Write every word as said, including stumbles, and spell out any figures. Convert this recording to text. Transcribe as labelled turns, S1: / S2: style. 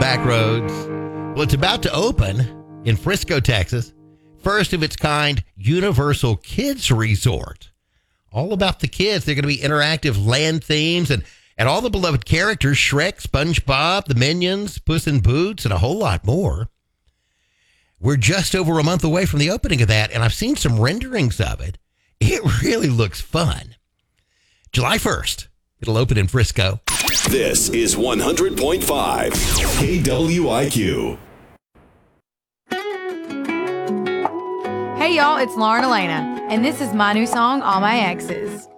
S1: back roads. Well, it's about to open in Frisco, Texas. First of its kind Universal Kids Resort. All about the kids. They're going to be interactive land themes and, and all the beloved characters, Shrek, SpongeBob, the Minions, Puss in Boots, and a whole lot more. We're just over a month away from the opening of that, and I've seen some renderings of it. It really looks fun. July first, it'll open in Frisco.
S2: This is one hundred point five K W I Q.
S3: Hey y'all, it's Lauren Elena, and this is my new song, All My Exes.